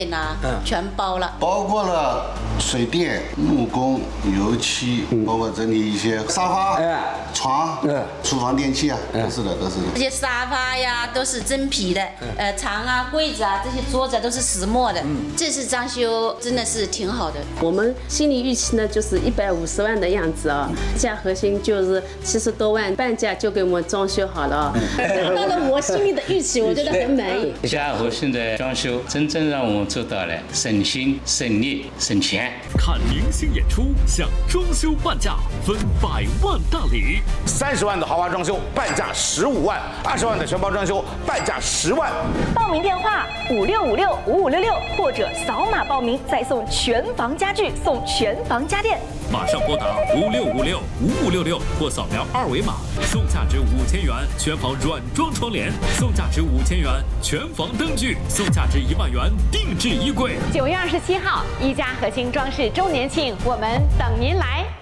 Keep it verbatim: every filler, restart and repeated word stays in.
呢，全包了， 包括了水电、木工、油漆，包括整理一些沙发、床、厨房电器啊，都是的，都是的。 这些沙发呀都是真皮的，呃，床啊、柜子啊这些桌子都是石墨的。这次装修真的是挺好的。 我们心理预期呢就是一百五十万的样子啊，价核心就是七十多万，半价就给我们装修好了，达到了我心里的预期，我觉得很满意。 嘉禾现在装修真正让我们做到了省心、省力、省钱。 看明星演出，享装修半价，分百万大礼。 三十万的豪华装修半价十五万，二十万的全包装修半价十万。 报名电话五六五六五五六六，或者扫码报名再送全房家具，送全房家电。 马上拨打五六五六五五六六或扫描二维码，送价值五千元全房软装窗帘，送价值五千元全房灯具，送价值一万元定制衣柜。 九月二十七号，一加核心装饰周年庆，我们等您来。